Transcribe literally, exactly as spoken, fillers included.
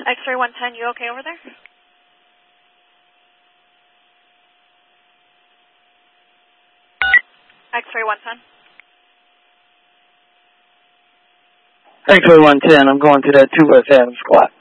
X-ray one ten, you okay over there? X-ray one ten. X-ray one ten, I'm going to that two West Adams squat.